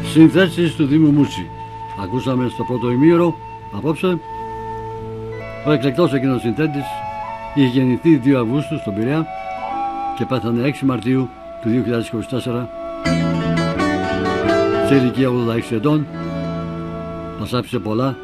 Συνθέσεις του Δήμου Μούτσι. Ακούσαμε στο πρώτο ημίωρο απόψε. Ο εκλεκτός εκείνος συνθέτης είχε γεννηθεί 2 Αυγούστου στον Πειραιά και πέθανε 6 Μαρτίου του 2024 σε ηλικία 86 ετών. Μας άφησε πολλά